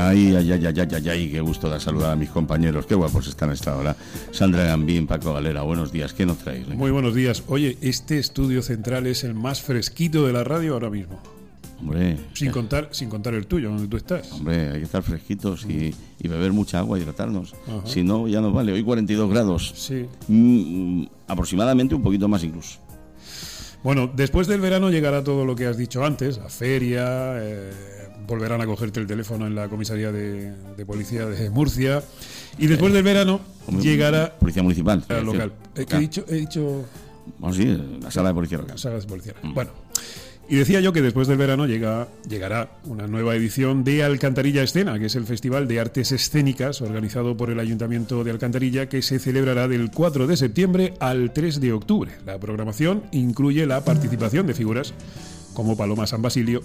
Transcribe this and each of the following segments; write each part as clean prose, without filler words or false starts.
Ay, qué gusto da saludar a mis compañeros, qué guapos están a esta hora. Sandra Gambín, Paco Galera, buenos días, ¿qué nos traéis? Muy buenos días. Oye, este estudio central es el más fresquito de la radio ahora mismo. Hombre, sin contar el tuyo, donde tú estás. Hombre, hay que estar fresquitos y beber mucha agua, hidratarnos. Ajá. Si no, ya nos vale. Hoy 42 grados. Sí. Aproximadamente un poquito más incluso. Bueno, después del verano llegará todo lo que has dicho antes, la feria, volverán a cogerte el teléfono en la comisaría de policía de Murcia, y después del verano llegará... Policía municipal. Local. ¿Qué he dicho? Bueno, sí, la sala de policía local. La sala de policía. Bueno, y decía yo que después del verano llegará una nueva edición de Alcantarilla Escena, que es el Festival de Artes Escénicas organizado por el Ayuntamiento de Alcantarilla, que se celebrará del 4 de septiembre al 3 de octubre. La programación incluye la participación de figuras como Paloma San Basilio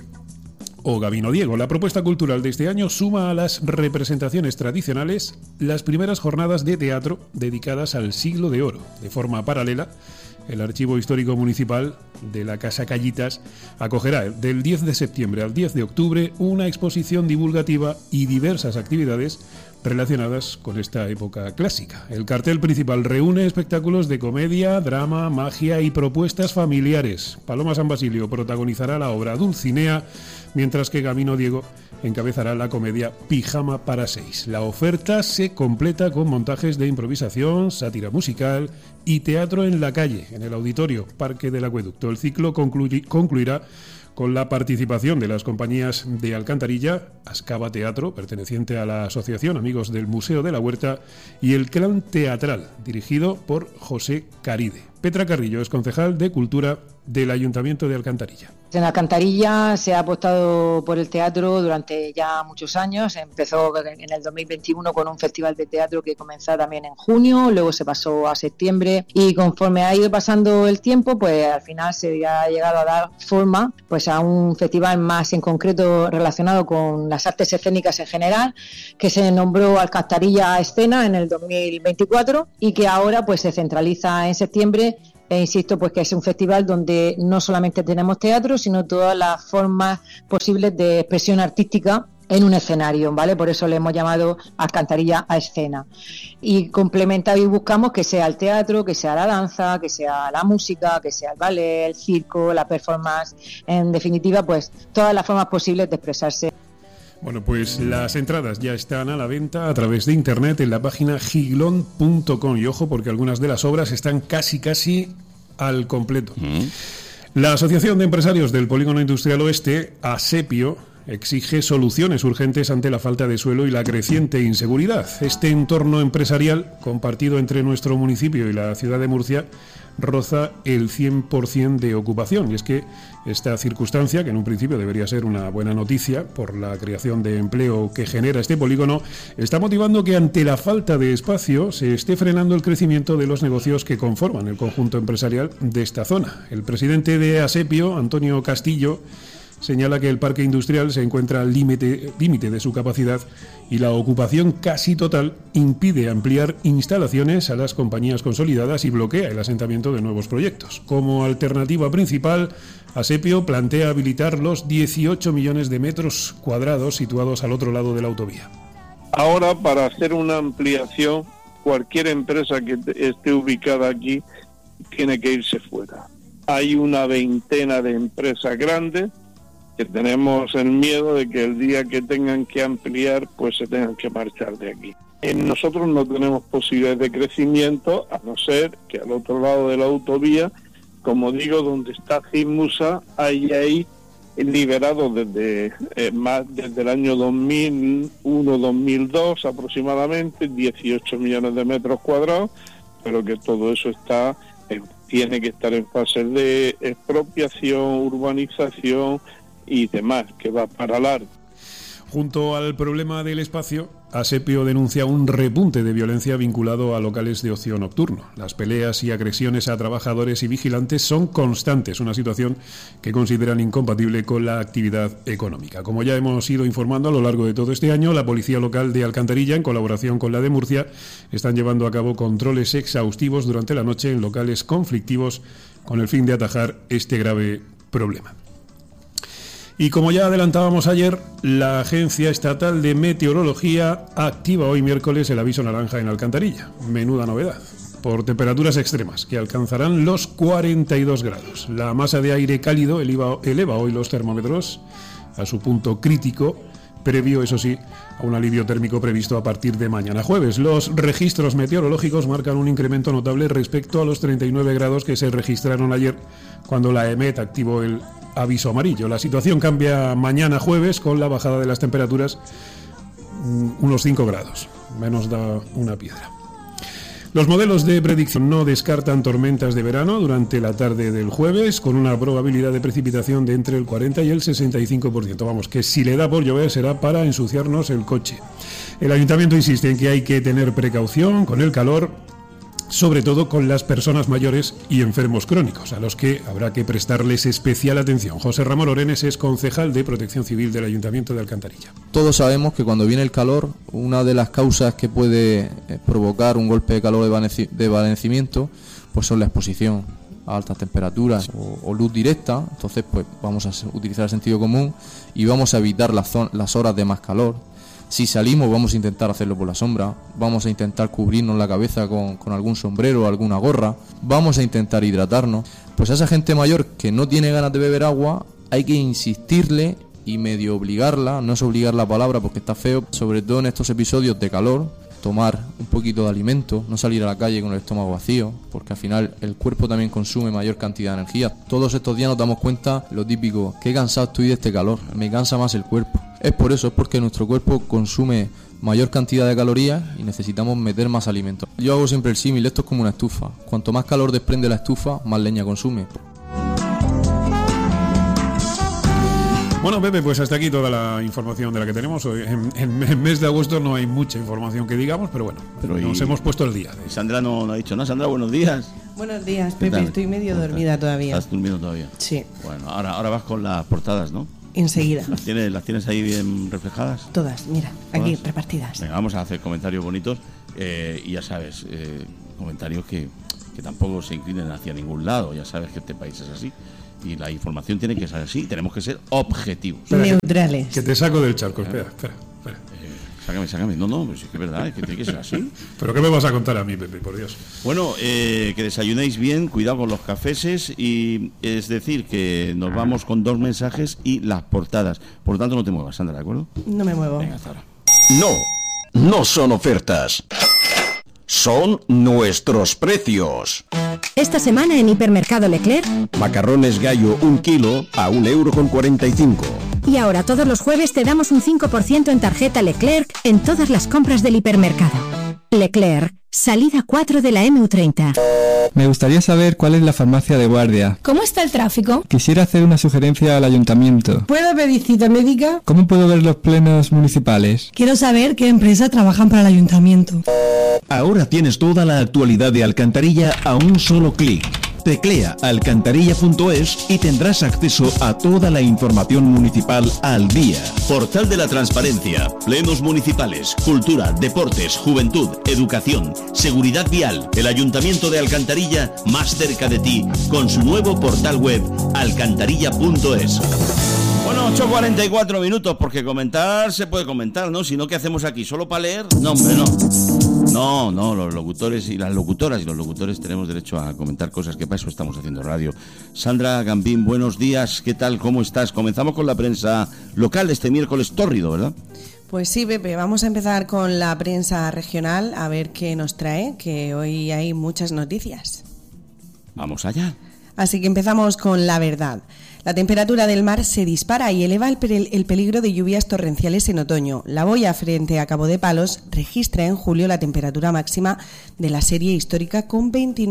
o Gabino Diego. La propuesta cultural de este año suma a las representaciones tradicionales las primeras jornadas de teatro dedicadas al Siglo de Oro. De forma paralela, el Archivo Histórico Municipal de la Casa Callitas acogerá del 10 de septiembre al 10 de octubre una exposición divulgativa y diversas actividades relacionadas con esta época clásica. El cartel principal reúne espectáculos de comedia, drama, magia y propuestas familiares. Paloma San Basilio protagonizará la obra Dulcinea, mientras que Gabino Diego encabezará la comedia Pijama para 6. La oferta se completa con montajes de improvisación, sátira musical y teatro en la calle, en el Auditorio Parque del Acueducto. El ciclo concluirá con la participación de las compañías de Alcantarilla, Ascaba Teatro, perteneciente a la Asociación Amigos del Museo de la Huerta, y el Clan Teatral, dirigido por José Caride. Petra Carrillo es concejal de Cultura del Ayuntamiento de Alcantarilla. En Alcantarilla se ha apostado por el teatro durante ya muchos años. Empezó en el 2021 con un festival de teatro que comenzó también en junio, luego se pasó a septiembre, y conforme ha ido pasando el tiempo, pues al final se ha llegado a dar forma pues a un festival más en concreto relacionado con las artes escénicas en general, que se nombró Alcantarilla Escena en el 2024 y que ahora pues se centraliza en septiembre. E insisto, pues que es un festival donde no solamente tenemos teatro, sino todas las formas posibles de expresión artística en un escenario, ¿vale? Por eso le hemos llamado Alcantarilla a Escena. Y complementa y buscamos que sea el teatro, que sea la danza, que sea la música, que sea el ballet, el circo, la performance, en definitiva, pues todas las formas posibles de expresarse. Bueno, pues las entradas ya están a la venta a través de internet en la página giglon.com, y ojo porque algunas de las obras están casi al completo. La Asociación de Empresarios del Polígono Industrial Oeste, ASEPIO, exige soluciones urgentes ante la falta de suelo y la creciente inseguridad. Este entorno empresarial, compartido entre nuestro municipio y la ciudad de Murcia, roza el 100% de ocupación. Y es que esta circunstancia, que en un principio debería ser una buena noticia por la creación de empleo que genera este polígono, está motivando que ante la falta de espacio se esté frenando el crecimiento de los negocios que conforman el conjunto empresarial de esta zona. El presidente de ASEPIO, Antonio Castillo, señala que el parque industrial se encuentra al límite de su capacidad y la ocupación casi total impide ampliar instalaciones a las compañías consolidadas y bloquea el asentamiento de nuevos proyectos. Como alternativa principal, ASEPIO plantea habilitar los 18 millones de metros cuadrados situados al otro lado de la autovía. Ahora, para hacer una ampliación, cualquier empresa que esté ubicada aquí tiene que irse fuera. Hay una veintena de empresas grandes que tenemos el miedo de que el día que tengan que ampliar, pues se tengan que marchar de aquí. Nosotros no tenemos posibilidades de crecimiento, a no ser que al otro lado de la autovía, como digo, donde está Cismusa, hay liberado desde el año 2001-2002 aproximadamente 18 millones de metros cuadrados, pero que todo eso tiene que estar en fase de expropiación, urbanización y demás, que va para largo. Junto al problema del espacio, ASEPIO denuncia un repunte de violencia vinculado a locales de ocio nocturno. Las peleas y agresiones a trabajadores y vigilantes son constantes, una situación que consideran incompatible con la actividad económica. Como ya hemos ido informando a lo largo de todo este año, la Policía Local de Alcantarilla, en colaboración con la de Murcia, están llevando a cabo controles exhaustivos durante la noche en locales conflictivos con el fin de atajar este grave problema. Y como ya adelantábamos ayer, la Agencia Estatal de Meteorología activa hoy miércoles el aviso naranja en Alcantarilla. Menuda novedad. Por temperaturas extremas que alcanzarán los 42 grados. La masa de aire cálido eleva hoy los termómetros a su punto crítico, previo, eso sí, a un alivio térmico previsto a partir de mañana jueves. Los registros meteorológicos marcan un incremento notable respecto a los 39 grados que se registraron ayer cuando la EMET activó el aviso amarillo. La situación cambia mañana jueves con la bajada de las temperaturas unos 5 grados, menos da una piedra. Los modelos de predicción no descartan tormentas de verano durante la tarde del jueves, con una probabilidad de precipitación de entre el 40 y el 65%. Vamos, que si le da por llover será para ensuciarnos el coche. El ayuntamiento insiste en que hay que tener precaución con el calor, sobre todo con las personas mayores y enfermos crónicos, a los que habrá que prestarles especial atención. José Ramón Orenes es concejal de Protección Civil del Ayuntamiento de Alcantarilla. Todos sabemos que cuando viene el calor, una de las causas que puede provocar un golpe de calor de vanecimiento, pues son la exposición a altas temperaturas o luz directa. Entonces pues vamos a utilizar el sentido común y vamos a evitar las horas de más calor. Si salimos vamos a intentar hacerlo por la sombra, vamos a intentar cubrirnos la cabeza con algún sombrero o alguna gorra, vamos a intentar hidratarnos. Pues a esa gente mayor que no tiene ganas de beber agua hay que insistirle y medio obligarla, no es obligar la palabra porque está feo, sobre todo en estos episodios de calor, tomar un poquito de alimento, no salir a la calle con el estómago vacío, porque al final el cuerpo también consume mayor cantidad de energía. Todos estos días nos damos cuenta, lo típico, qué cansado estoy de este calor, me cansa más el cuerpo. Es por eso, es porque nuestro cuerpo consume mayor cantidad de calorías y necesitamos meter más alimento. Yo hago siempre el símil, esto es como una estufa. Cuanto más calor desprende la estufa, más leña consume. Bueno, Pepe, pues hasta aquí toda la información de la que tenemos hoy. En el mes de agosto no hay mucha información que digamos, pero bueno, nos hemos puesto el día. Sandra no ha dicho nada. Sandra, buenos días. Buenos días, Pepe. Estoy medio dormida todavía. ¿Estás durmiendo todavía? Sí. Bueno, ahora vas con las portadas, ¿no? Enseguida. ¿Las tienes ahí bien reflejadas? Todas, mira, ¿Todas? aquí repartidas. Venga, vamos a hacer comentarios bonitos y ya sabes, comentarios que tampoco se inclinen hacia ningún lado. Ya sabes que este país es así y la información tiene que ser así. Tenemos que ser objetivos. Neutrales. Que te saco del charco, espera. Sácame. No, pero sí que es verdad, es que tiene que ser así. ¿Pero qué me vas a contar a mí, Pepe, por Dios? Bueno, que desayunéis bien, cuidado con los cafeses y es decir, que nos vamos con 2 mensajes y las portadas. Por lo tanto, no te muevas, Sandra, ¿de acuerdo? No me muevo. Venga, hasta ahora. No son ofertas. Son nuestros precios. Esta semana en Hipermercado Leclerc. Macarrones Gallo 1 kilo a 1,45 €. Y ahora todos los jueves te damos un 5% en tarjeta Leclerc en todas las compras del hipermercado. Leclerc, salida 4 de la MU30. Me gustaría saber cuál es la farmacia de guardia. ¿Cómo está el tráfico? Quisiera hacer una sugerencia al ayuntamiento. ¿Puedo pedir cita médica? ¿Cómo puedo ver los plenos municipales? Quiero saber qué empresas trabajan para el ayuntamiento. Ahora tienes toda la actualidad de Alcantarilla a un solo clic. Teclea alcantarilla.es y tendrás acceso a toda la información municipal al día. Portal de la Transparencia, plenos municipales, cultura, deportes, juventud, educación, seguridad vial. El Ayuntamiento de Alcantarilla más cerca de ti con su nuevo portal web alcantarilla.es. Bueno, 8:44 minutos, porque comentar se puede comentar, ¿no? Si no, ¿qué hacemos aquí? ¿Solo para leer? No, hombre, no. No, los locutores y las locutoras y los locutores tenemos derecho a comentar cosas, que para eso estamos haciendo radio. Sandra Gambín, buenos días, ¿qué tal? ¿Cómo estás? Comenzamos con la prensa local este miércoles tórrido, ¿verdad? Pues sí, Pepe, vamos a empezar con la prensa regional, a ver qué nos trae, que hoy hay muchas noticias. Vamos allá. Así que empezamos con La Verdad. La temperatura del mar se dispara y eleva el peligro de lluvias torrenciales en otoño. La Boya, frente a Cabo de Palos, registra en julio la temperatura máxima de la serie histórica con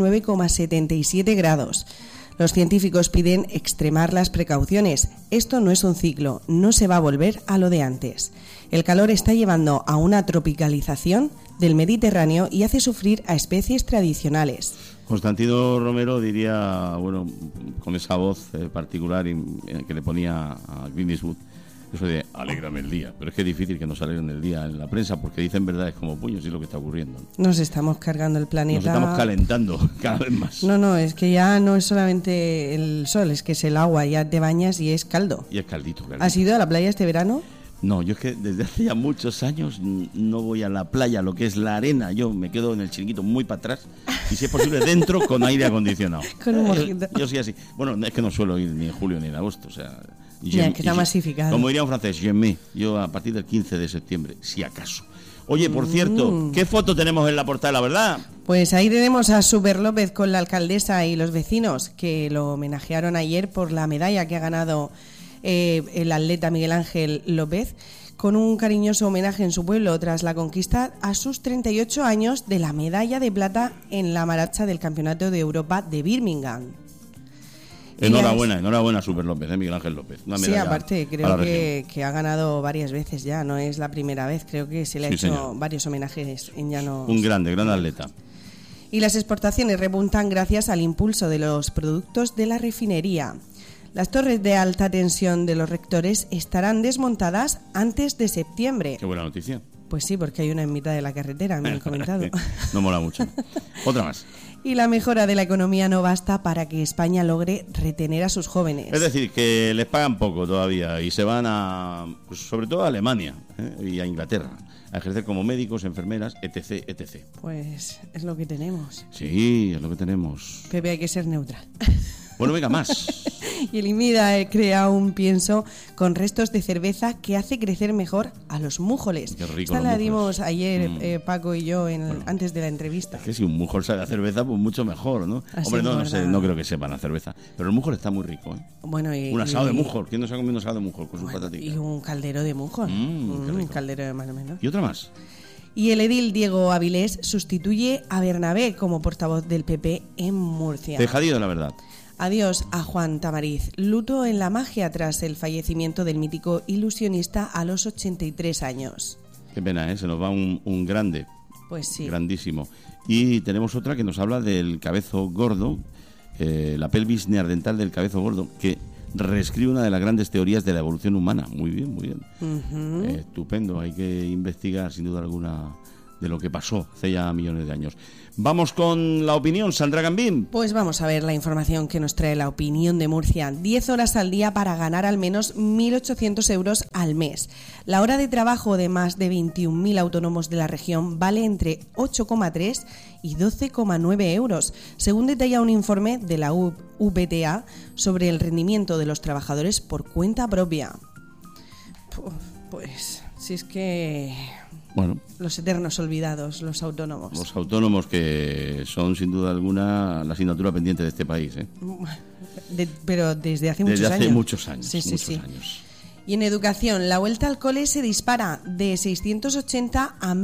29,77 grados. Los científicos piden extremar las precauciones. Esto no es un ciclo, no se va a volver a lo de antes. El calor está llevando a una tropicalización del Mediterráneo y hace sufrir a especies tradicionales. Constantino Romero diría, bueno, con esa voz particular que le ponía a Clint Eastwood, Eso de alégrame el día. Pero es que es difícil que nos alegren el día en la prensa porque dicen verdades como puños y es lo que está ocurriendo. Nos estamos cargando el planeta. Nos estamos calentando cada vez más. No, es que ya no es solamente el sol, es que es el agua, ya te bañas y es caldo. Y es caldito. ¿Has ido a la playa este verano? No, yo es que desde hace ya muchos años no voy a la playa, lo que es la arena. Yo me quedo en el chiringuito muy para atrás y si es posible dentro con aire acondicionado. Con un mojito. Yo sí así. Bueno, es que no suelo ir ni en julio ni en agosto, o sea... Ya, que está masificado. Como diría un francés, yo a partir del 15 de septiembre, si acaso. Oye, por cierto, ¿qué foto tenemos en la portada, la verdad? Pues ahí tenemos a Super López con la alcaldesa y los vecinos que lo homenajearon ayer por la medalla que ha ganado el atleta Miguel Ángel López, con un cariñoso homenaje en su pueblo tras la conquista a sus 38 años de la medalla de plata en la marcha del Campeonato de Europa de Birmingham. Enhorabuena Super López, Miguel Ángel López. Sí, aparte, creo que ha ganado varias veces ya, no es la primera vez, creo que se le ha hecho varios homenajes en llanos. Un gran atleta. Y las exportaciones repuntan gracias al impulso de los productos de la refinería. Las torres de alta tensión de los reactores estarán desmontadas antes de septiembre. Qué buena noticia. Pues sí, porque hay una en mitad de la carretera, me han comentado. No mola mucho. Otra más. Y la mejora de la economía no basta para que España logre retener a sus jóvenes. Es decir, que les pagan poco todavía y se van pues sobre todo a Alemania y a Inglaterra a ejercer como médicos, enfermeras, etc. Pues es lo que tenemos. Sí, es lo que tenemos. Pepe, hay que ser neutral. Bueno, venga, más. Y el IMIDA crea un pienso con restos de cerveza que hace crecer mejor a los mújoles. Qué rico. Esta la dimos ayer, Paco y yo, antes de la entrevista. Es que si un mújol sabe a cerveza, pues mucho mejor, ¿no? Así Hombre, no sé, no creo que sepan a cerveza. Pero el mújol está muy rico, ¿eh? Bueno, un asado de mújol. ¿Quién no se ha comido un asado de mújol con sus patatitas? Y un caldero de mújol. Un caldero de más o menos. ¿Y otra más? Y el edil Diego Avilés sustituye a Bernabé como portavoz del PP en Murcia. Tejadillo de la verdad. Adiós a Juan Tamariz. Luto en la magia tras el fallecimiento del mítico ilusionista a los 83 años. Qué pena, ¿eh? Se nos va un grande. Pues sí. Grandísimo. Y tenemos otra que nos habla del cabezo gordo, la pelvis neandertal del cabezo gordo, que reescribe una de las grandes teorías de la evolución humana. Muy bien, muy bien. Estupendo. Hay que investigar, sin duda alguna, de lo que pasó hace ya millones de años. Vamos con la opinión, Sandra Gambín. Pues vamos a ver la información que nos trae la opinión de Murcia. 10 horas al día para ganar al menos 1.800 euros al mes. La hora de trabajo de más de 21.000 autónomos de la región vale entre 8,3 y 12,9 euros, según detalla un informe de la UPTA sobre el rendimiento de los trabajadores por cuenta propia. Pues, si es que... Bueno, los eternos olvidados, los autónomos. Los autónomos que son sin duda alguna la asignatura pendiente de este país, ¿eh? Pero desde hace muchos años. Desde hace muchos años. Sí. Y en educación, la vuelta al cole se dispara de 680 a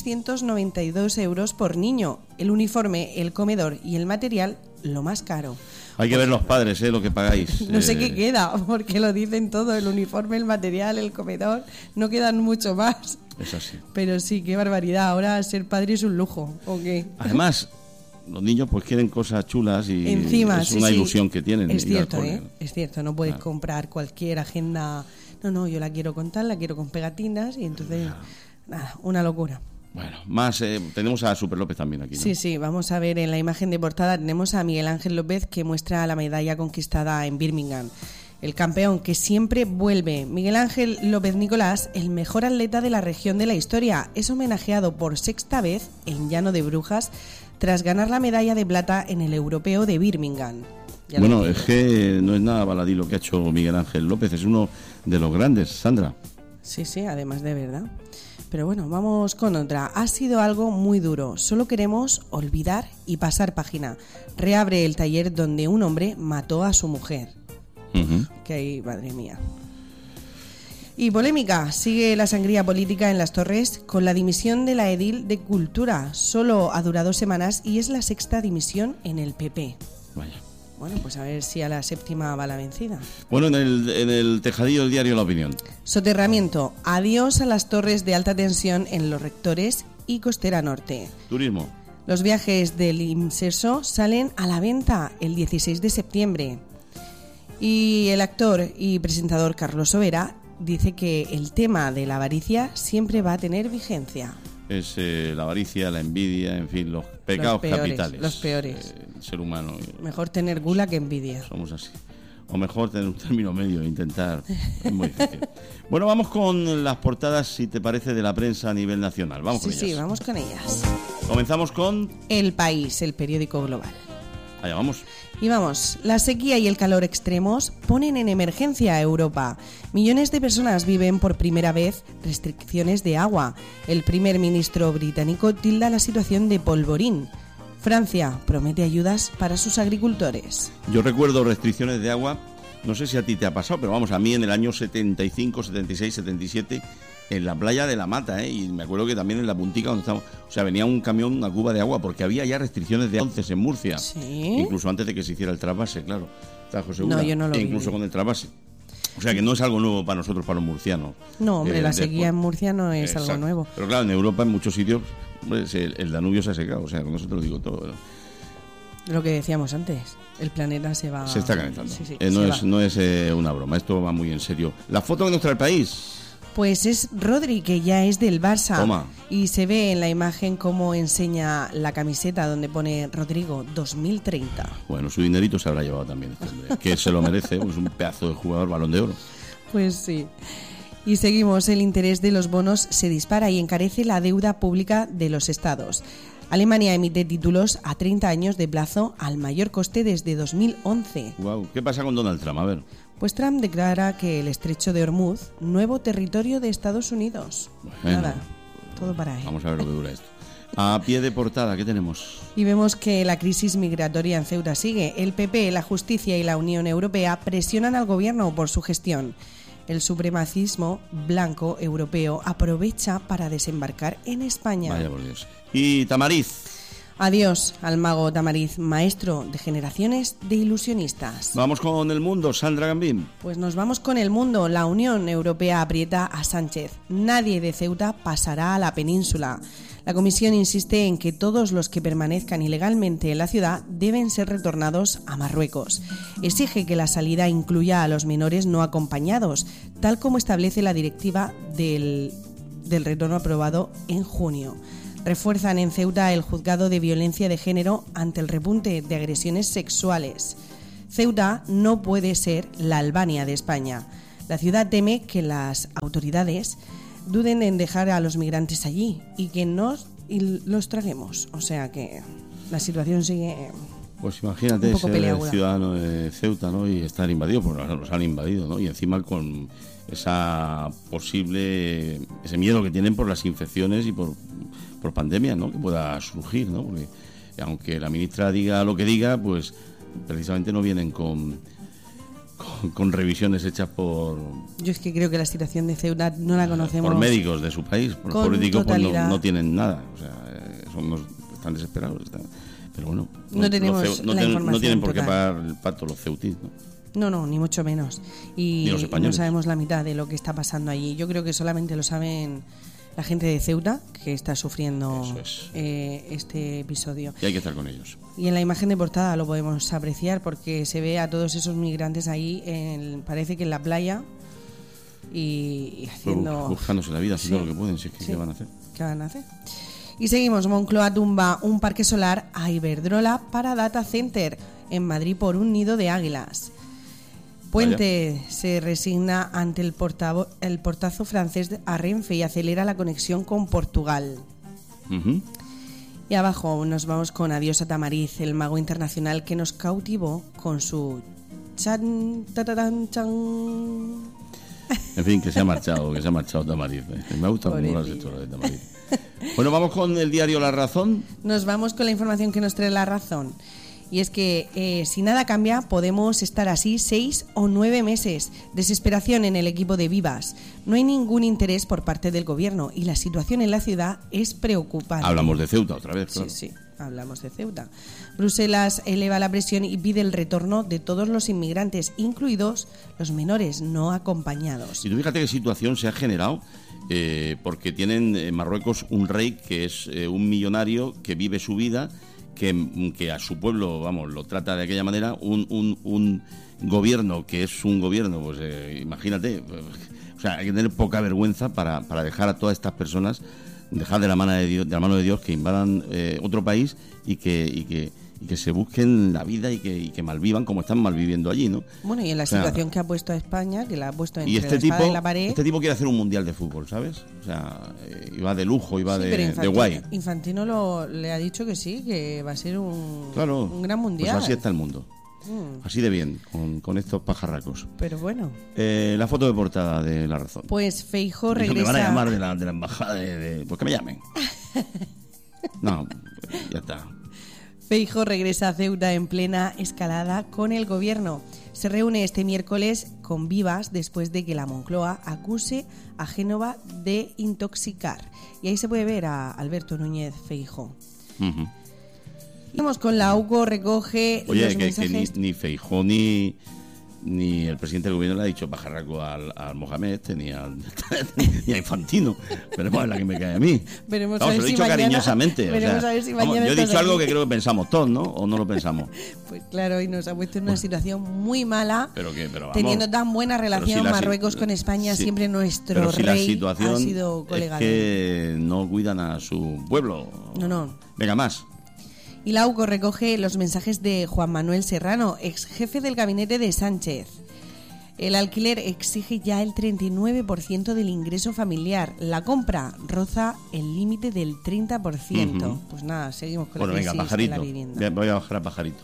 1.692 euros por niño. El uniforme, el comedor y el material, lo más caro. Hay que ver los padres, lo que pagáis. No sé qué queda, porque lo dicen todo, el uniforme, el material, el comedor, no quedan mucho más. Es así. Pero sí, qué barbaridad, ahora ser padre es un lujo, ¿o qué? Además, los niños pues quieren cosas chulas y encima, es una ilusión que tienen. Es cierto, es cierto, no puedes comprar cualquier agenda, no, yo la quiero con tal, la quiero con pegatinas y entonces, nada, una locura. Bueno, más tenemos a Super López también aquí, ¿no? Sí, vamos a ver en la imagen de portada tenemos a Miguel Ángel López que muestra la medalla conquistada en Birmingham. El campeón que siempre vuelve. Miguel Ángel López Nicolás, el mejor atleta de la región de la historia, es homenajeado por sexta vez en Llano de Brujas tras ganar la medalla de plata en el Europeo de Birmingham. Bueno, es que no es nada baladí lo que ha hecho Miguel Ángel López, es uno de los grandes, Sandra. Sí, además de verdad. Pero bueno, vamos con otra. Ha sido algo muy duro. Solo queremos olvidar y pasar página. Reabre el taller donde un hombre mató a su mujer. Que ahí, madre mía. Y polémica. Sigue la sangría política en Las Torres con la dimisión de la edil de Cultura. Solo ha durado semanas y es la sexta dimisión en el PP. Vaya. Bueno, pues a ver si a la séptima va la vencida. Bueno, en el tejadillo del diario La Opinión. Soterramiento. Adiós a las torres de alta tensión en Los Rectores y Costera Norte. Turismo. Los viajes del Imserso salen a la venta el 16 de septiembre. Y el actor y presentador Carlos Sobera dice que el tema de la avaricia siempre va a tener vigencia. Es la avaricia, la envidia, en fin, los pecados capitales. Los peores. El ser humano. Mejor tener gula que envidia. Somos así. O mejor tener un término medio, intentar. Es muy difícil. Bueno, vamos con las portadas, si te parece, de la prensa a nivel nacional. Vamos con ellas. Sí, vamos con ellas. Comenzamos con El País, el periódico global. Allá vamos. Y vamos, la sequía y el calor extremos ponen en emergencia a Europa. Millones de personas viven por primera vez restricciones de agua. El primer ministro británico tilda la situación de polvorín. Francia promete ayudas para sus agricultores. Yo recuerdo restricciones de agua, no sé si a ti te ha pasado, pero vamos, a mí en el año 75, 76, 77... en la playa de La Mata, y me acuerdo que también en la puntica donde estábamos, o sea, venía un camión, una cuba de agua, porque había ya restricciones de entonces en Murcia, ¿Sí? Incluso antes de que se hiciera el trasvase, claro, está José Ura, no, yo no lo incluso con el trasvase, o sea que no es algo nuevo para nosotros, para los murcianos. No, hombre, la sequía en Murcia no es algo nuevo. Pero claro, en Europa, en muchos sitios, hombre, el Danubio se ha secado, o sea, con eso te lo digo todo, ¿no? Lo que decíamos antes, el planeta se está calentando. Sí, no es una broma, esto va muy en serio. La foto que nos trae el País. Pues es Rodri, que ya es del Barça. Toma. Y se ve en la imagen cómo enseña la camiseta donde pone Rodrigo 2030. Bueno, su dinerito se habrá llevado también este hombre, que se lo merece, es un pedazo de jugador, Balón de Oro. Pues sí. Y seguimos, el interés de los bonos se dispara y encarece la deuda pública de los estados. Alemania emite títulos a 30 años de plazo al mayor coste desde 2011. Wow, ¿qué pasa con Donald Trump? A ver. Pues Trump declara que el estrecho de Hormuz, nuevo territorio de Estados Unidos. Bueno, nada, todo para él. Vamos a ver lo que dura esto. A pie de portada, ¿qué tenemos? Y vemos que la crisis migratoria en Ceuta sigue. El PP, la Justicia y la Unión Europea presionan al gobierno por su gestión. El supremacismo blanco europeo aprovecha para desembarcar en España. Vaya por Dios. Y Tamariz. Adiós al mago Tamariz, maestro de generaciones de ilusionistas. Vamos con El Mundo, Sandra Gambín. Pues nos vamos con El Mundo. La Unión Europea aprieta a Sánchez. Nadie de Ceuta pasará a la península. La Comisión insiste en que todos los que permanezcan ilegalmente en la ciudad deben ser retornados a Marruecos. Exige que la salida incluya a los menores no acompañados, tal como establece la directiva del retorno aprobado en junio. Refuerzan en Ceuta el juzgado de violencia de género ante el repunte de agresiones sexuales. Ceuta no puede ser la Albania de España. La ciudad teme que las autoridades duden en dejar a los migrantes allí y que los traguemos. O sea que la situación sigue. Pues imagínate ser peleaguda. Ciudadano de Ceuta, ¿no? Y estar invadido, porque los han invadido, ¿no? Y encima con esa posible, ese miedo que tienen por las infecciones y por pandemia, ¿no? Que pueda surgir, ¿no? Porque aunque la ministra diga lo que diga, pues precisamente no vienen con revisiones hechas por... Yo es que creo que la situación de Ceuta no la conocemos. Por médicos de su país, por los políticos pues no tienen nada, o sea, están desesperados, pero bueno, no tenemos la información no tienen por qué total. pagar el pato los ceutíes, ¿no? No, ni mucho menos. Y ni los españoles. No sabemos la mitad de lo que está pasando allí. Yo creo que solamente lo saben la gente de Ceuta, que está sufriendo este episodio. Y hay que estar con ellos. Y en la imagen de portada lo podemos apreciar porque se ve a todos esos migrantes ahí, parece que en la playa, y haciendo... buscándose la vida, haciendo lo que pueden, si es que ¿qué van a hacer? ¿Qué van a hacer? Y seguimos, Moncloa tumba un parque solar a Iberdrola para data center en Madrid por un nido de águilas. Puente se resigna ante el portazo francés a Renfe y acelera la conexión con Portugal. Uh-huh. Y abajo nos vamos con Adiós a Tamariz, el mago internacional que nos cautivó con su chan, tatarán, chan. En fin, que se ha marchado Tamariz. Me gusta cómo lo has hecho, lo de Tamariz. Bueno, vamos con el diario La Razón. Nos vamos con la información que nos trae La Razón. Y es que si nada cambia, podemos estar así 6 o 9 meses. Desesperación en el equipo de Vivas. No hay ningún interés por parte del gobierno y la situación en la ciudad es preocupante. Hablamos de Ceuta otra vez, claro. Sí, hablamos de Ceuta. Bruselas eleva la presión y pide el retorno de todos los inmigrantes, incluidos los menores no acompañados. Y tú fíjate qué situación se ha generado, porque tienen en Marruecos un rey que es un millonario que vive su vida, que a su pueblo, vamos, lo trata de aquella manera, un gobierno que es un gobierno, pues imagínate, O sea, hay que tener poca vergüenza para dejar a todas estas personas, dejar de la mano de Dios que invadan otro país y que se busquen la vida y que malvivan como están malviviendo allí, ¿no? Bueno, y en la situación que ha puesto a España, que la ha puesto entre y la espada y la pared. Este tipo quiere hacer un mundial de fútbol, ¿sabes? O sea, iba de lujo, iba de guay. Infantino le ha dicho que sí, que va a ser un gran mundial. Pues así está el mundo. Así de bien, con estos pajarracos. Pero bueno. La foto de portada de La Razón. Pues Feijóo regresa... Me van a llamar de la embajada pues que me llamen. No, ya está. Feijóo regresa a Ceuta en plena escalada con el gobierno. Se reúne este miércoles con Vivas después de que la Moncloa acuse a Génova de intoxicar. Y ahí se puede ver a Alberto Núñez Feijóo. Vamos con la UCO, recoge los mensajes... que ni Feijóo ni el presidente del gobierno le ha dicho pajarraco al Mohamed ni a Infantino, pero es la que me cae a mí. Veremos se lo he dicho cariñosamente. Veremos a ver si mañana yo he dicho algo que creo que pensamos todos, ¿no? ¿O no lo pensamos? Pues claro, y nos ha puesto en una situación muy mala, pero vamos, teniendo tan buena relación Marruecos con España, siempre nuestro rey la situación ha sido colega es que no cuidan a su pueblo. No. Venga, más. Y la UCO recoge los mensajes de Juan Manuel Serrano, ex jefe del gabinete de Sánchez. El alquiler exige ya el 39% del ingreso familiar. La compra roza el límite del 30%. Pues nada, seguimos con la crisis de la vivienda. Voy a bajar a Pajarito.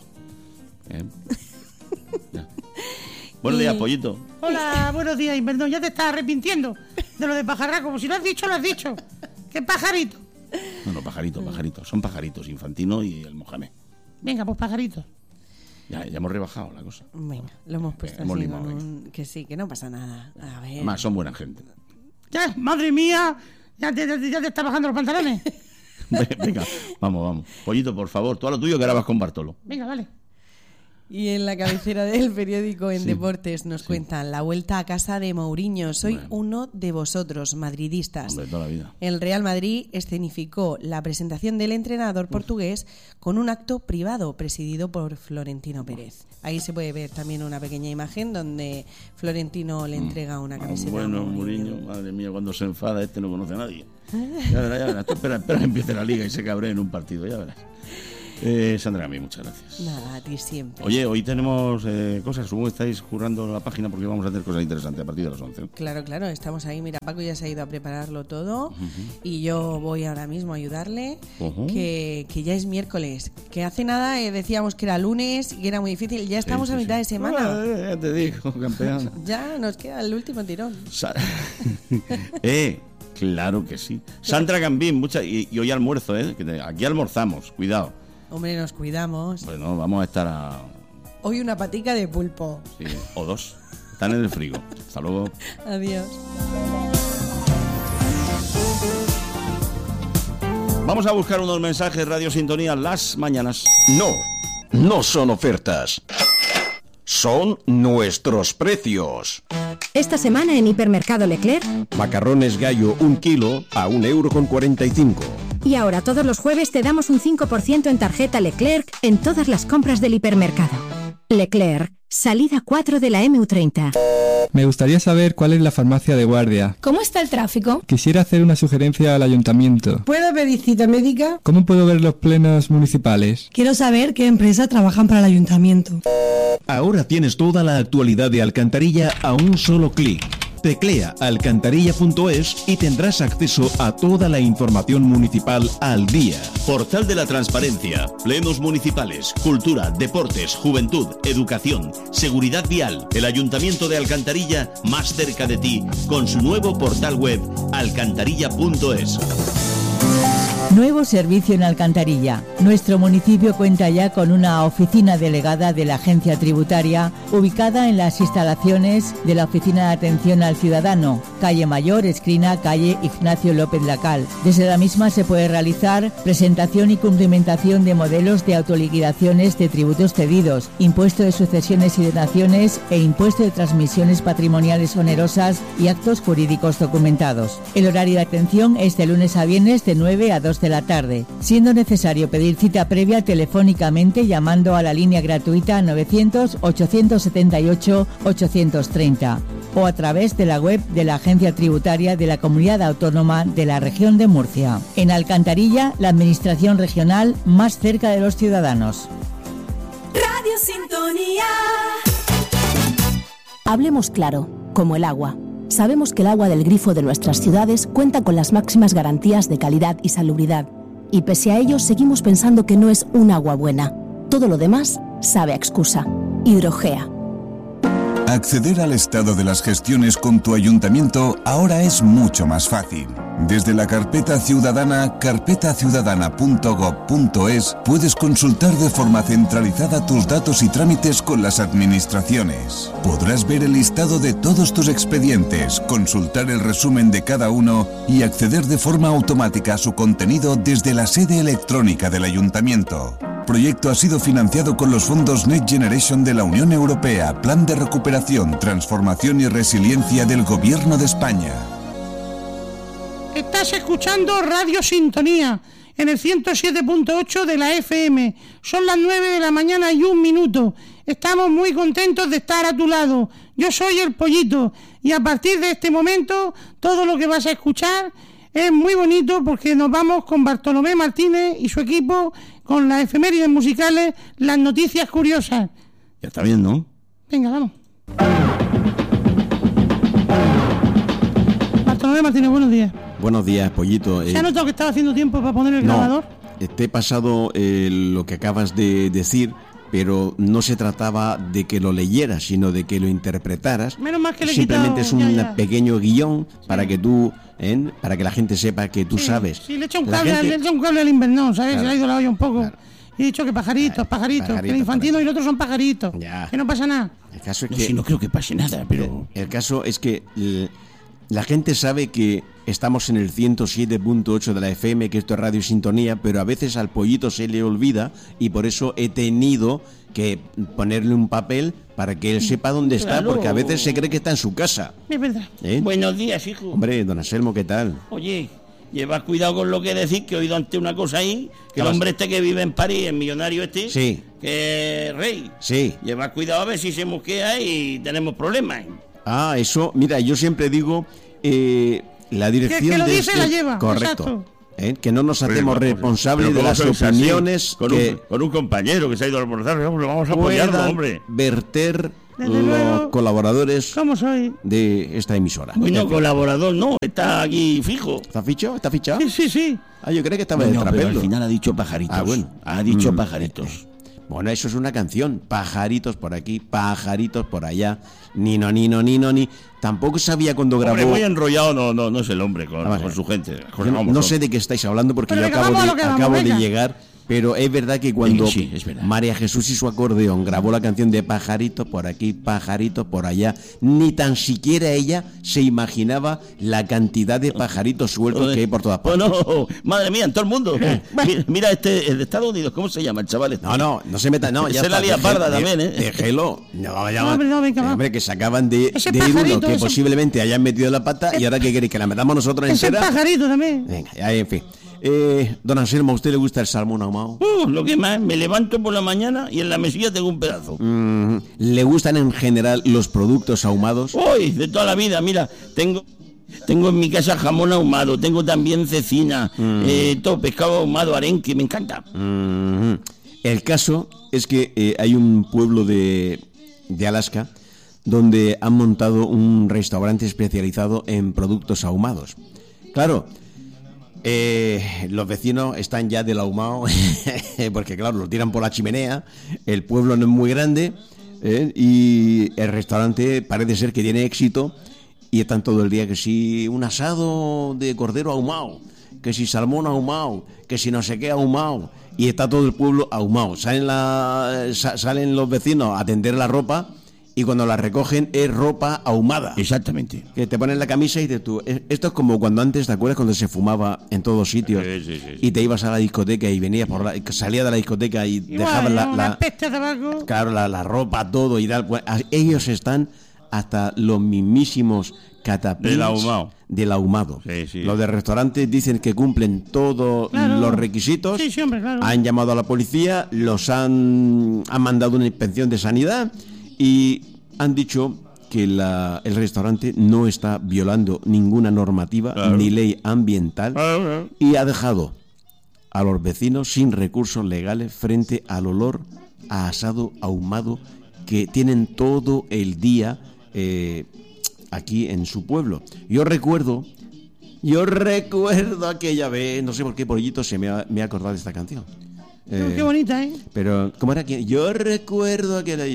Buenos días, Pollito. Hola, buenos días, Invernón. Ya te estás arrepintiendo de lo de pajarraco. Como si lo has dicho, lo has dicho. ¿Qué pajarito? No, pajarito. Son pajaritos, Infantino y el Mohamed. Venga, pues pajaritos. Ya hemos rebajado la cosa. Venga, lo hemos puesto así con que sí, que no pasa nada. A ver. Además, son buena gente. Ya, madre mía, ya te está bajando los pantalones. Venga, vamos. Pollito, por favor, tú a lo tuyo que ahora vas con Bartolo. Venga, vale. Y en la cabecera del periódico En Deportes nos cuentan la vuelta a casa de Mourinho. Soy uno de vosotros, madridistas. Hombre, toda la vida. El Real Madrid escenificó la presentación del entrenador portugués con un acto privado presidido por Florentino Pérez. Ahí se puede ver también una pequeña imagen donde Florentino le entrega una camiseta. Bueno, Mourinho, madre mía, cuando se enfada no conoce a nadie. Ya verás. Tú espera que empiece la liga y se cabre en un partido, ya verás. Sandra, a mí muchas gracias. Nada, a ti siempre. Oye, hoy tenemos cosas, supongo que estáis currando la página porque vamos a hacer cosas interesantes a partir de las 11. Claro, estamos ahí. Mira, Paco ya se ha ido a prepararlo todo y yo voy ahora mismo a ayudarle, que ya es miércoles, que hace nada decíamos que era lunes y que era muy difícil, ya estamos a mitad de semana. Ya te digo, campeón. Ya nos queda el último tirón. Claro que sí. Sandra Gambín, y hoy almuerzo, que aquí almorzamos, cuidado. Hombre, nos cuidamos. Bueno, vamos a estar hoy una patica de pulpo. Sí, o dos. Están en el frigo. Hasta luego. Adiós. Vamos a buscar unos mensajes Radio Sintonía las mañanas. No son ofertas. Son nuestros precios. Esta semana en Hipermercado Leclerc. Macarrones Gallo 1 kilo a 1,45 €. Y ahora todos los jueves te damos un 5% en tarjeta Leclerc en todas las compras del hipermercado. Leclerc, salida 4 de la MU30. Me gustaría saber cuál es la farmacia de guardia. ¿Cómo está el tráfico? Quisiera hacer una sugerencia al ayuntamiento. ¿Puedo pedir cita médica? ¿Cómo puedo ver los plenos municipales? Quiero saber qué empresas trabajan para el ayuntamiento. Ahora tienes toda la actualidad de Alcantarilla a un solo clic. Teclea alcantarilla.es y tendrás acceso a toda la información municipal al día. Portal de la Transparencia, plenos municipales, cultura, deportes, juventud, educación, seguridad vial. El Ayuntamiento de Alcantarilla más cerca de ti con su nuevo portal web alcantarilla.es. Nuevo servicio en Alcantarilla. Nuestro municipio cuenta ya con una oficina delegada de la Agencia Tributaria ubicada en las instalaciones de la Oficina de Atención al Ciudadano, calle Mayor, esquina calle Ignacio López Lacal. Desde la misma se puede realizar presentación y cumplimentación de modelos de autoliquidaciones de tributos cedidos, impuesto de sucesiones y donaciones e impuesto de transmisiones patrimoniales onerosas y actos jurídicos documentados. El horario de atención es de lunes a viernes de 9 a 2 de la tarde, siendo necesario pedir cita previa telefónicamente llamando a la línea gratuita 900 878 830. o a través de la web de la Agencia Tributaria de la Comunidad Autónoma de la Región de Murcia. En Alcantarilla, la administración regional más cerca de los ciudadanos. Radio Sintonía. Hablemos claro, como el agua. Sabemos que el agua del grifo de nuestras ciudades cuenta con las máximas garantías de calidad y salubridad. Y pese a ello, seguimos pensando que no es un agua buena. Todo lo demás sabe a excusa. Hidrogea. Acceder al estado de las gestiones con tu ayuntamiento ahora es mucho más fácil. Desde la carpeta ciudadana, carpetaciudadana.gov.es, puedes consultar de forma centralizada tus datos y trámites con las administraciones. Podrás ver el listado de todos tus expedientes, consultar el resumen de cada uno y acceder de forma automática a su contenido desde la sede electrónica del ayuntamiento. El proyecto ha sido financiado con los fondos Next Generation de la Unión Europea, Plan de Recuperación, Transformación y Resiliencia del Gobierno de España. Estás escuchando Radio Sintonía en el 107.8 de la FM. Son las 9 de la mañana y 1 minuto. Estamos muy contentos de estar a tu lado. Yo soy el Pollito y a partir de este momento todo lo que vas a escuchar es muy bonito porque nos vamos con Bartolomé Martínez y su equipo con las efemérides musicales, las noticias curiosas. Ya está bien, ¿no? Venga, vamos. Bartolomé Martínez, buenos días. Buenos días, Pollito. ¿Se ha notado que estaba haciendo tiempo para poner el grabador? Te he pasado lo que acabas de decir, pero no se trataba de que lo leyeras, sino de que lo interpretaras. Menos mal que le he Simplemente quitado, es un ya. pequeño guión para que tú, para que la gente sepa que tú sabes. Sí, le he hecho un cable al invernón, ¿sabes? Claro. Se le ha ido la olla un poco. Y he dicho que pajaritos, que el infantino y el otro son pajaritos. Ya. Que no pasa nada. El caso es No, que si no creo que pase nada, pero... El caso es que la gente sabe que estamos en el 107.8 de la FM, que esto es Radio Sintonía, pero a veces al Pollito se le olvida y por eso he tenido que ponerle un papel para que él sepa dónde está, Claro. porque a veces se cree que está en su casa. Es verdad. Buenos días, hijo. Hombre, don Anselmo, ¿qué tal? Oye, lleva cuidado con lo que decís, que he oído ante una cosa ahí, que el hombre este que vive en París, el millonario este, Sí. que es rey. Sí. Lleva cuidado a ver si se mosquea y tenemos problemas. Ah, eso, mira, yo siempre digo, la dirección que lo de dice la lleva, correcto. exacto. Que no nos hacemos responsables Pero de las ¿cómo sois así? opiniones Con un compañero que se ha ido a almorzar, vamos a apoyarlo, puedan hombre. verter Desde los luego. colaboradores ¿Cómo soy? de esta emisora. Bueno, colaborador no, está aquí fijo. ¿Está fichado? ¿Está fichado? Sí. Ah, yo creo que estaba Bueno, de pero trapelo. al final ha dicho pajaritos. Ah, bueno. Ha dicho pajaritos. Bueno, eso es una canción. Pajaritos por aquí, pajaritos por allá. Nino, nino, nino, ni. Tampoco sabía cuando grabó. Hombre, muy enrollado no es el hombre con su gente. Yo no sé de qué estáis hablando porque Pero yo venga, acabo vamos a lo que vamos, de venga. llegar. Pero es verdad que cuando Venga, sí, es verdad. María Jesús y su acordeón grabó la canción de pajaritos por aquí, pajaritos por allá, ni tan siquiera ella se imaginaba la cantidad de pajaritos sueltos que hay por todas partes. Bueno, madre mía, en todo el mundo. Mira el de Estados Unidos, ¿cómo se llama el chaval este? No se meta, no, ya Se la está, lía parda también, ¿eh? Déjelo. No, ya No, hombre, no, venga, va. hombre, que se acaban de Ese ir uno pajarito, que ese- posiblemente hayan metido la pata y ahora que queréis que la metamos nosotros Ese entera. pajarito también. Venga, ya, en fin. Don Anselmo, ¿a usted le gusta el salmón ahumado? Lo que más, me levanto por la mañana y en la mesilla tengo un pedazo. ¿Le gustan en general los productos ahumados? Uy, de toda la vida, mira, tengo en mi casa jamón ahumado, tengo también cecina, todo pescado ahumado, arenque, me encanta. El caso es que hay un pueblo de Alaska donde han montado un restaurante especializado en productos ahumados. Claro, los vecinos están ya del ahumado porque claro, lo tiran por la chimenea, el pueblo no es muy grande y el restaurante parece ser que tiene éxito y están todo el día que si un asado de cordero ahumado, que si salmón ahumado, que si no sé qué ahumado, y está todo el pueblo ahumado. Salen los vecinos a tender la ropa y cuando la recogen es ropa ahumada. Exactamente. Que te ponen la camisa y dices tú, esto es como cuando antes, ¿te acuerdas cuando se fumaba en todos sitios? Sí. Y te ibas a la discoteca y venías salías de la discoteca y dejaban Una peste de tabaco. claro, la ropa, todo y tal. Pues, ellos están hasta los mismísimos catapins del ahumado. Sí. Los de restaurantes dicen que cumplen todos los requisitos. Sí, hombre, claro. Han llamado a la policía, los han mandado una inspección de sanidad y han dicho que el restaurante no está violando ninguna normativa ni ley ambiental y ha dejado a los vecinos sin recursos legales frente al olor a asado ahumado que tienen todo el día aquí en su pueblo. Yo recuerdo aquella vez, no sé por qué Pollito se me ha acordado de esta canción. Qué bonita, ¿eh? Pero, ¿cómo era? Yo recuerdo aquella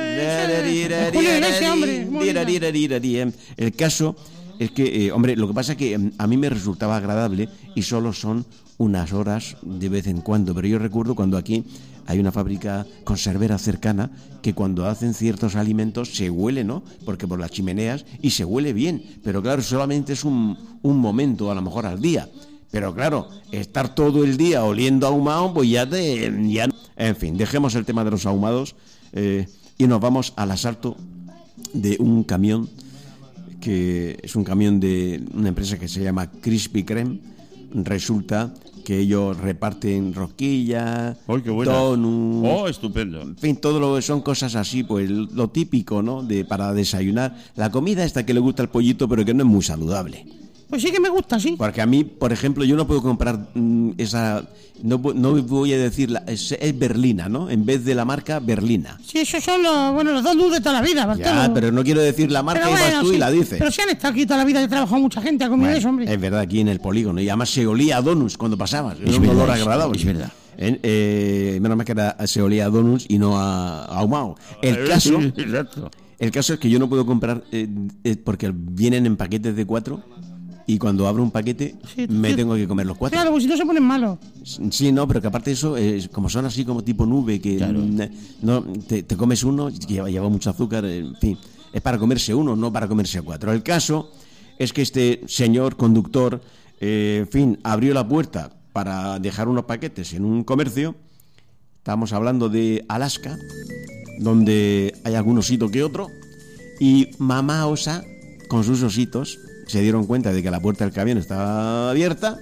vez. El caso es que, hombre, lo que pasa es que a mí me resultaba agradable y solo son unas horas de vez en cuando, pero yo recuerdo cuando aquí hay una fábrica conservera cercana que cuando hacen ciertos alimentos se huele, ¿no? Porque por las chimeneas y se huele bien, pero claro, solamente es un momento, a lo mejor al día. Pero claro, estar todo el día oliendo ahumado, pues ya. En fin, dejemos el tema de los ahumados y nos vamos al asalto de un camión que es un camión de una empresa que se llama Krispy Kreme. Resulta que ellos reparten rosquillas, donuts. Oh, estupendo. En fin, todo lo que son cosas así, pues lo típico, ¿no? Para desayunar. La comida esta que le gusta al Pollito, pero que no es muy saludable. Pues sí que me gusta, sí. Porque a mí, por ejemplo, yo no puedo comprar esa... No voy a decir... Es berlina, ¿no? En vez de la marca, berlina. Sí, esos son los donuts de toda la vida, Bartolo. Ya, pero no quiero decir la marca, y vas tú y la dices. Pero si han estado aquí toda la vida, he trabajado mucha gente, ha comido eso, hombre. Es verdad, aquí en el polígono. Y además se olía a donuts cuando pasabas. Es un olor agradable. Es verdad. Menos mal que se olía a donuts y no a ahumado. El caso es que yo no puedo comprar porque vienen en paquetes de 4... Y cuando abro un paquete me tengo que comer los 4. Claro, pues si no se ponen malos. Sí, no, pero que aparte de eso, como son así como tipo nube, que no te comes uno, que lleva mucho azúcar, en fin, es para comerse uno, no para comerse 4. El caso es que este señor conductor, en fin, abrió la puerta para dejar unos paquetes en un comercio. Estamos hablando de Alaska, donde hay algún osito que otro, y mamá osa con sus ositos se dieron cuenta de que la puerta del camión estaba abierta,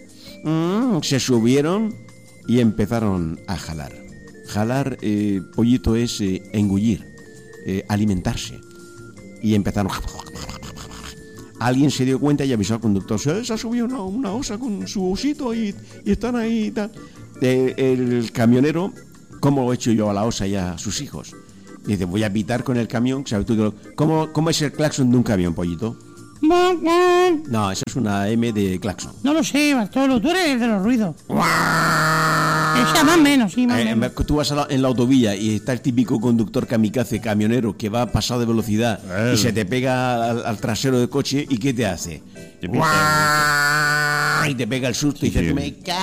se subieron y empezaron a jalar. Jalar, Pollito, es engullir, alimentarse. Y empezaron... Alguien se dio cuenta y avisó al conductor: se ha subido una osa con su osito y están ahí y tal. El camionero, ¿cómo lo he hecho yo a la osa y a sus hijos? Dice: voy a pitar con el camión. ¿Sabes tú cómo es el claxon de un camión, Pollito? No, eso es una M de claxon. No lo sé, Bartolo, tú eres el de los ruidos. Esa más menos, sí, más menos. Tú vas en la autovía y está el típico conductor kamikaze, camionero, que va pasado de velocidad y se te pega al trasero del coche, ¿y qué te hace? Y te pega el susto y dices: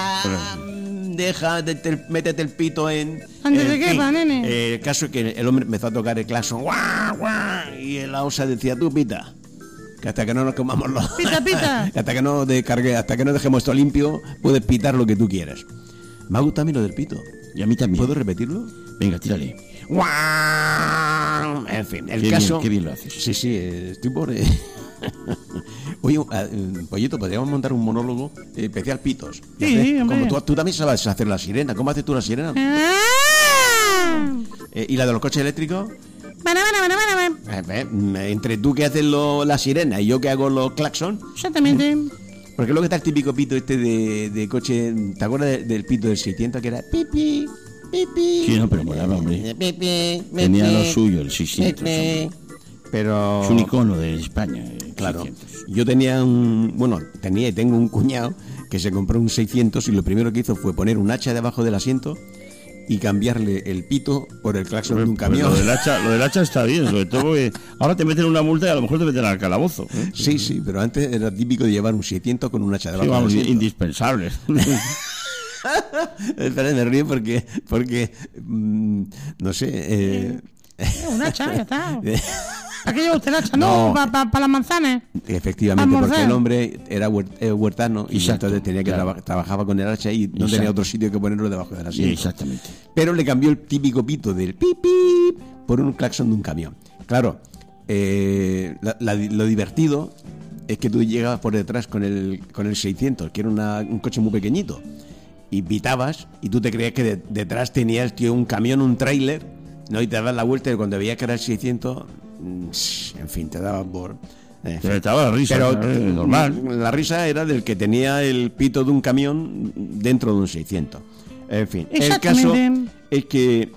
métete el pito en... Antes de qué, nene. El caso es que el hombre empezó a tocar el claxon y la osa decía: tú pita, que hasta que no nos comamos los... Pita. hasta que no dejemos esto limpio, puedes pitar lo que tú quieras. Me ha gustado a mí lo del pito. Y a mí también. ¿Puedo repetirlo? Venga, tírale. En fin, el caso... Qué bien lo haces. Sí, estoy por... Oye, Pollito, podríamos montar un monólogo especial pitos. Sí, hombre. Como tú también sabes hacer la sirena. ¿Cómo haces tú la sirena? ¿Y la de los coches eléctricos? Entre tú que haces la sirena y yo que hago los claxon. Exactamente. Porque luego está el típico pito este de coche. ¿Te acuerdas del pito del 600 que era pipi, pipi? Sí, no, pero molaba, hombre. Tenía lo suyo, el 600. Pero... es un icono de España. Claro. 600. Yo tenía tengo un cuñado que se compró un 600 y lo primero que hizo fue poner un hacha debajo del asiento y cambiarle el pito por el claxon de un camión. Lo del hacha está bien, sobre todo porque ahora te meten una multa y a lo mejor te meten al calabozo. Sí, pero antes era típico de llevar un 600 con un hacha debajo del asiento. Indispensable. Espera, me río porque no sé... un hacha, ya está. ¿A qué lleva usted el hacha? No, para las manzanas. Efectivamente, porque el hombre era huertano y entonces tenía que trabajaba con el hacha y no tenía otro sitio que ponerlo debajo del asiento. Exactamente. Pero le cambió el típico pito del pipi por un claxon de un camión. Claro, lo divertido es que tú llegabas por detrás con el 600, que era un coche muy pequeñito, y pitabas y tú te creías que detrás tenías un camión, un tráiler, ¿no? Y te dabas la vuelta y cuando veías que era el 600 en fin, te daba por... Te daba la risa, pero normal. La risa era del que tenía el pito de un camión dentro de un 600. En fin, el caso es que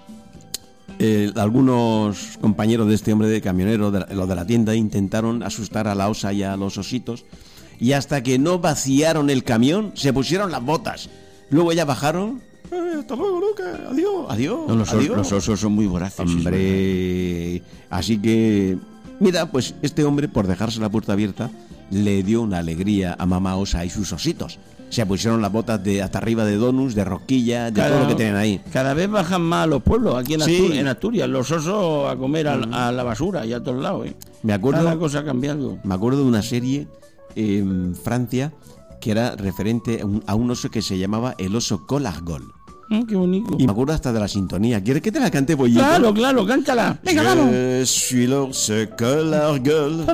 algunos compañeros de este hombre de camionero, los de la tienda, intentaron asustar a la osa y a los ositos, y hasta que no vaciaron el camión se pusieron las botas. Luego ya bajaron. Hasta luego, Luca. Adiós. No, los osos son muy voraces. Hombre, así que mira, pues este hombre, por dejarse la puerta abierta, le dio una alegría a mamá osa y sus ositos. Se pusieron las botas de hasta arriba de donuts, de rosquilla, de todo lo que tienen ahí. Cada vez bajan más los pueblos aquí en Asturias. Los osos a comer a la basura y a todos lados. Me acuerdo, cada cosa cambiando. Me acuerdo de una serie en Francia que era referente a un oso que se llamaba el oso Colargol. Qué bonito. Y me acuerdo hasta de la sintonía. ¿Quieres que te la cante, Bollito? Claro, cántala. Venga, vamos. Je suis l'ours Colargol.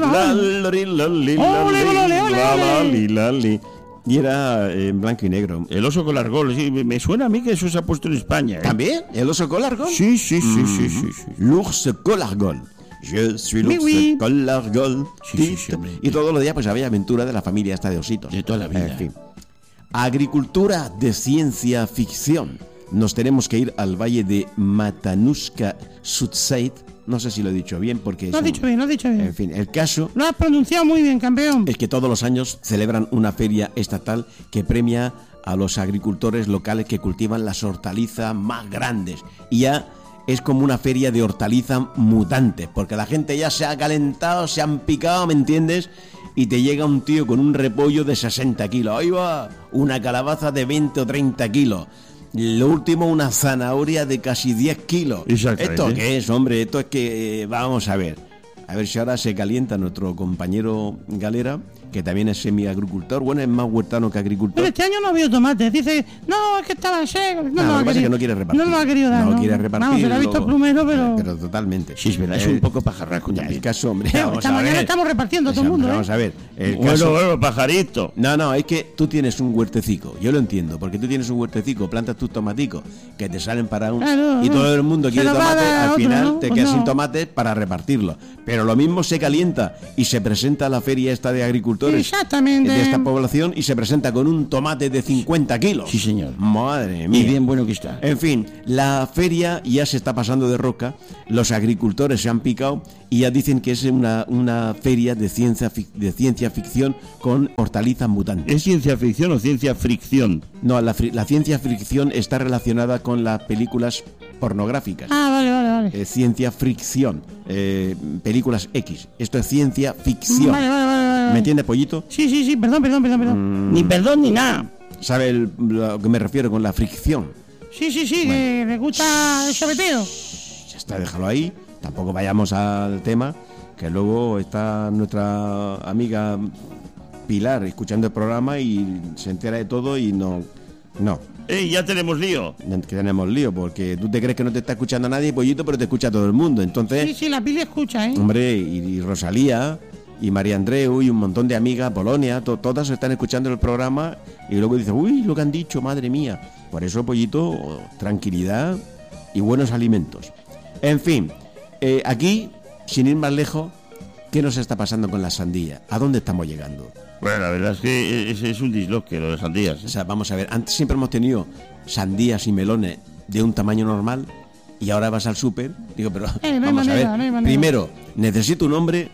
Y era en blanco y negro. El oso Colargol, sí, me suena a mí que eso se ha puesto en España. ¿También? ¿El oso Colargol? Sí. L'ours Colargol. Je suis l'ours Colargol. Sí, y todos los días pues había aventura de la familia esta de ositos. De toda la vida. En fin. Agricultura de ciencia ficción. Nos tenemos que ir al valle de Matanuska-Sutseit. No sé si lo he dicho bien porque... Lo has dicho bien. En fin, el caso... Lo has pronunciado muy bien, campeón. Es que todos los años celebran una feria estatal que premia a los agricultores locales que cultivan las hortalizas más grandes. Y ya es como una feria de hortalizas mutantes, porque la gente ya se ha calentado, se han picado, ¿me entiendes? Y te llega un tío con un repollo de 60 kilos. Ahí va, una calabaza de 20 o 30 kilos. Lo último, una zanahoria de casi 10 kilos. ¿Esto qué es, hombre? Esto es que... vamos a ver si ahora se calienta nuestro compañero Galera, que también es semi-agricultor. Bueno, es más huertano que agricultor. Pero este año no ha habido tomates. Dice, no, es que estaban secos. No, lo que pasa es que no quiere repartir. No lo ha querido dar. No quiere repartir. Vamos, se lo ha visto plumero, pero... Pero totalmente. Sí, es verdad, es un poco pajarraco también. El caso, hombre, esta mañana estamos repartiendo a todo el mundo, Vamos a ver. Bueno, pajarito. No, es que tú tienes un huertecico. Yo lo entiendo, porque tú tienes un huertecico, plantas tus tomaticos que te salen para un... Claro, y todo el mundo quiere tomates, al final ¿no? te Pues quedas no. sin tomates para repartirlo. Pero lo mismo se calienta y se presenta a la feria esta de agricultores. Exactamente. De esta población y se presenta con un tomate de 50 kilos. Sí, señor. Madre mía. Y bien bueno que está. En fin, la feria ya se está pasando de rosca, los agricultores se han picado y ya dicen que es una feria de ciencia ficción con hortalizas mutantes. ¿Es ciencia ficción o ciencia fricción? No, la ciencia ficción está relacionada con las películas pornográficas. Vale. Ciencia fricción, películas X. Esto es ciencia ficción. Vale. ¿Me entiendes, Pollito? Sí, perdón. Ni perdón ni nada. ¿Sabe lo que me refiero con la fricción? Sí, que le gusta el sobeteo. Ya está, déjalo ahí. Tampoco vayamos al tema, que luego está nuestra amiga Pilar escuchando el programa y se entera de todo y no. Ya tenemos lío. Que tenemos lío, porque tú te crees que no te está escuchando nadie, Pollito, pero te escucha todo el mundo. Entonces, Sí, la Pili escucha, ¿eh? hombre, y Rosalía y María Andreu y un montón de amigas, Polonia, todas están escuchando el programa y luego dicen, uy, lo que han dicho, madre mía. Por eso, Pollito, tranquilidad y buenos alimentos. En fin, aquí, sin ir más lejos, ¿qué nos está pasando con las sandías? ¿A dónde estamos llegando? Bueno, la verdad es que es un disloque lo de sandías. O sea, vamos a ver, antes siempre hemos tenido sandías y melones de un tamaño normal y ahora vas al súper, digo, pero vamos a ver, primero, necesito un hombre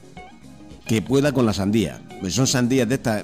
que pueda con la sandía. Pues son sandías de estas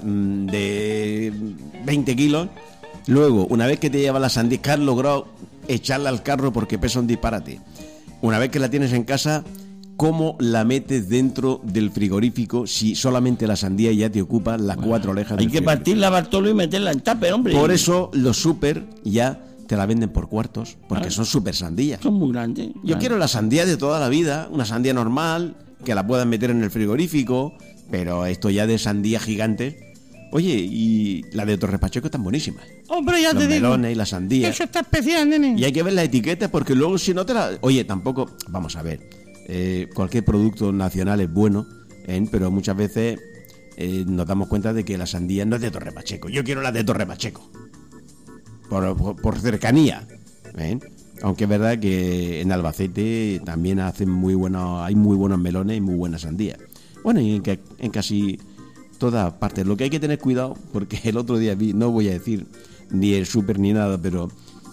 de 20 kilos. Luego, una vez que te lleva la sandía, que has logrado echarla al carro porque pesa un disparate. Una vez que la tienes en casa, ¿cómo la metes dentro del frigorífico si solamente la sandía ya te ocupa las 4 orejas del Hay que partirla, Bartolo, y meterla en tupper, hombre. Por eso los súper ya te la venden por cuartos, porque son súper sandías. Son muy grandes. Yo quiero la sandía de toda la vida, una sandía normal, que la puedan meter en el frigorífico, pero esto ya de sandía gigantes. Oye, y la de Torre Pacheco están buenísimas. Hombre, ya los te digo. Los melones y la sandía. Eso está especial, nene. Y hay que ver la etiqueta porque luego si no te la... Oye, tampoco... Vamos a ver. Cualquier producto nacional es bueno, pero muchas veces nos damos cuenta de que la sandía no es de Torre Pacheco. Yo quiero la de Torre Pacheco. Por cercanía. Aunque es verdad que en Albacete también hacen hay muy buenos melones y muy buenas sandías. Bueno, y en casi todas partes. Lo que hay que tener cuidado, porque el otro día vi, no voy a decir ni el súper ni nada, pero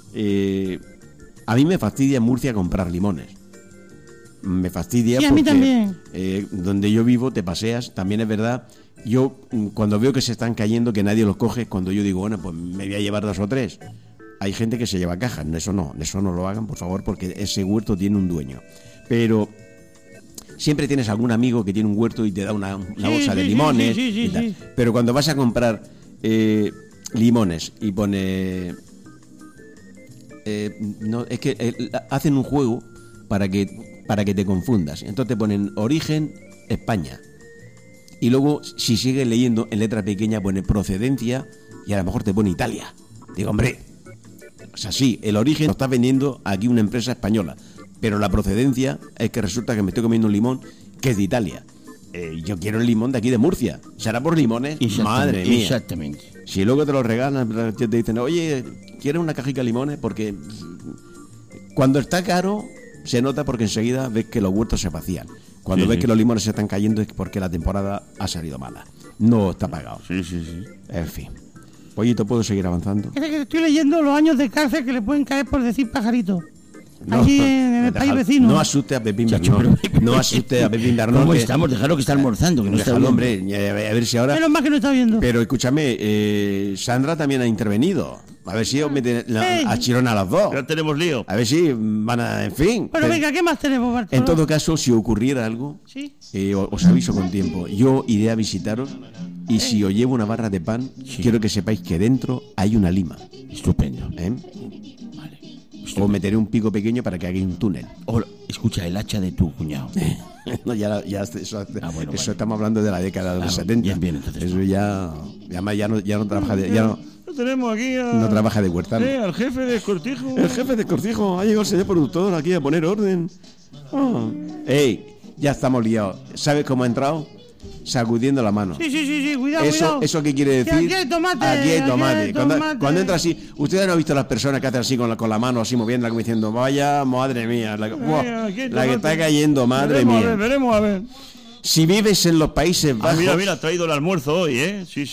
a mí me fastidia en Murcia comprar limones. Me fastidia sí, a porque mí también. Donde yo vivo te paseas, también es verdad. Yo cuando veo que se están cayendo, que nadie los coge, cuando yo digo, bueno, pues me voy a llevar 2 o 3. Hay gente que se lleva cajas, eso no lo hagan, por favor, porque ese huerto tiene un dueño. Pero siempre tienes algún amigo que tiene un huerto y te da una bolsa de limones y tal. Sí. Pero cuando vas a comprar limones y pone... no, es que hacen un juego para que te confundas. Entonces te ponen origen España. Y luego, si sigues leyendo en letra pequeña, pone procedencia y a lo mejor te pone Italia. Digo, hombre... O sea, sí, el origen lo está vendiendo aquí una empresa española, pero la procedencia es que resulta que me estoy comiendo un limón que es de Italia. Yo quiero el limón de aquí de Murcia. ¿Será por limones? Madre mía. Exactamente. Si luego te lo regalan, te dicen, oye, ¿quieres una cajita de limones? Porque cuando está caro se nota porque enseguida ves que los huertos se vacían. Cuando ves que los limones se están cayendo es porque la temporada ha salido mala. No está pagado. Sí. En fin. Pollito, ¿puedo seguir avanzando? Es que estoy leyendo los años de cárcel que le pueden caer por decir pajarito. Allí en el país vecino. No asuste a Pepín Bernón. No asuste a Pepín Bernón. ¿Cómo estamos? Dejarlo que está almorzando, que no está viendo. Hombre, a ver si ahora... Menos mal que no está viendo. Pero escúchame, Sandra también ha intervenido. A ver si os meten a Chirona a las 2. Ya tenemos lío. A ver si van a... En fin. Pero venga, ¿qué más tenemos, Bartolo? En todo caso, si ocurriera algo, ¿sí? Os aviso con tiempo. Yo iré a visitaros y si os llevo una barra de pan, quiero que sepáis que dentro hay una lima. Estupendo. Vale. Os meteré un pico pequeño para que hagáis un túnel. Escucha, el hacha de tu cuñado. No, ya eso bueno, eso estamos hablando de la década de los 70. Bien, entonces. Eso ya no trabaja de... Ya no, tenemos aquí no trabaja de huertano. Al jefe de Cortijo. El jefe de Cortijo. Ha llegado el señor productor aquí a poner orden. ¡Ey! Ya estamos liados. ¿Sabes cómo ha entrado? Sacudiendo la mano. Sí, cuidado. ¿Eso qué quiere decir? Aquí hay tomate. Aquí hay tomate. Cuando entra así, ustedes no han visto las personas que hacen así con la mano, así moviéndola, como diciendo, vaya, madre mía, la que está cayendo, madre mía. Veremos a ver. Si vives en los Países Bajos... Mira, ha traído el almuerzo hoy, ¿eh? Sí.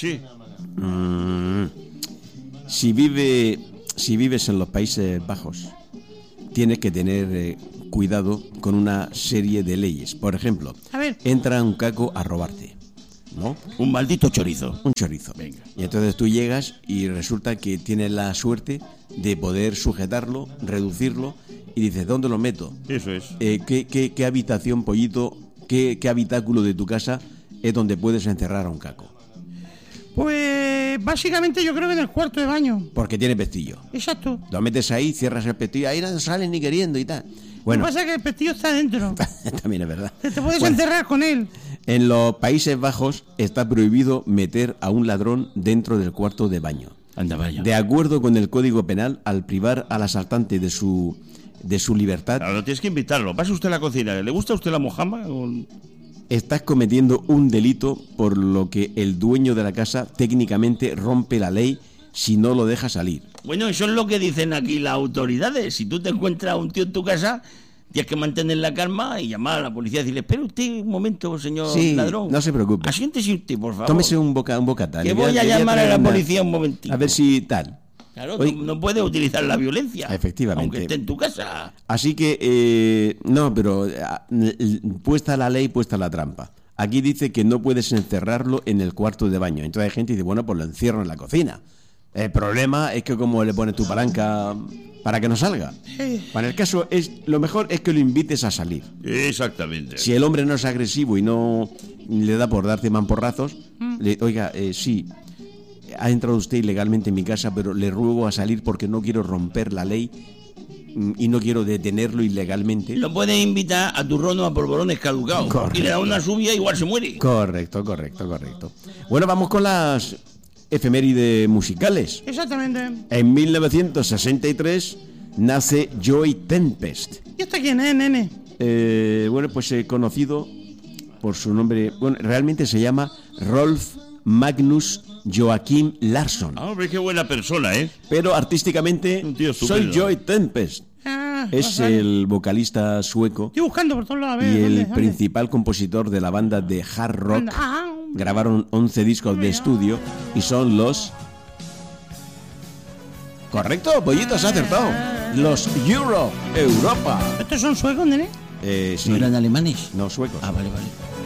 Si vives en los Países Bajos, tienes que tener cuidado con una serie de leyes. Por ejemplo, entra un caco a robarte, ¿no? Un maldito chorizo. Un chorizo. Venga. Y entonces tú llegas y resulta que tienes la suerte de poder sujetarlo, reducirlo, y dices, ¿dónde lo meto? Eso es. ¿Qué habitación, Pollito, qué habitáculo de tu casa es donde puedes encerrar a un caco? Pues básicamente yo creo que en el cuarto de baño. Porque tiene pestillo. Exacto. Lo metes ahí, cierras el pestillo, ahí no sales ni queriendo y tal. Bueno, lo que pasa es que el pestillo está dentro. También es verdad. Te puedes encerrar con él. En los Países Bajos está prohibido meter a un ladrón dentro del cuarto de baño. Anda, vaya. De acuerdo con el Código Penal, al privar al asaltante de su libertad... Ahora tienes que invitarlo. Pasa usted a la cocina. ¿Le gusta a usted la mojama? Estás cometiendo un delito por lo que el dueño de la casa técnicamente rompe la ley si no lo deja salir. Bueno, eso es lo que dicen aquí las autoridades. Si tú te encuentras a un tío en tu casa, tienes que mantener la calma y llamar a la policía y decirle, espera usted un momento, señor ladrón. No se preocupe. Asiéntese usted, por favor. Tómese un bocata. Que voy a llamar a la policía un momentito. A ver si tal. Claro, no puedes utilizar la violencia. Efectivamente. Aunque esté en tu casa. Así que, puesta la ley, puesta la trampa. Aquí dice que no puedes encerrarlo en el cuarto de baño. Entonces hay gente que dice, bueno, pues lo encierro en la cocina. El problema es que como le pones tu palanca para que no salga. Para el caso, lo mejor es que lo invites a salir. Exactamente. Si el hombre no es agresivo y no le da por darte mamporrazos, oiga, sí, ha entrado usted ilegalmente en mi casa, pero le ruego a salir porque no quiero romper la ley y no quiero detenerlo ilegalmente. Lo puedes invitar a turrón o a polvorones caducados. Correcto. Y le da una subida, igual se muere. Correcto. Bueno, vamos con las efemérides musicales. Exactamente. En 1963 nace Joey Tempest. ¿Y este quién es, nene? Conocido por su nombre. Bueno, realmente se llama Rolf Magnus Joachim Larsson. Hombre, qué buena persona, ¿eh? Pero artísticamente soy Joey Tempest. es el vocalista sueco Estoy buscando por todos lados. A ver, y el ¿dónde? principal compositor de la banda de hard rock. Grabaron 11 discos de estudio y son los... Correcto, Pollito, se ha acertado. Los Europa. ¿Estos son suecos, nene? Sí. ¿No eran alemanes? No, suecos. Ah, vale.